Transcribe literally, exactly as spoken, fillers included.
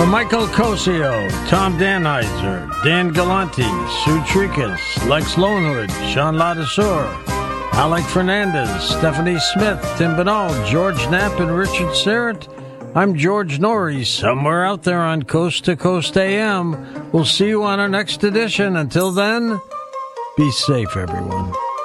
For Michael Cosio, Tom Danheiser, Dan Galante, Sue Tricas, Lex Lonewood, Sean Ladesseur, Alec Fernandez, Stephanie Smith, Tim Bernal, George Knapp, and Richard Serrett, I'm George Norrie, somewhere out there on Coast to Coast A M. We'll see you on our next edition. Until then, be safe, everyone.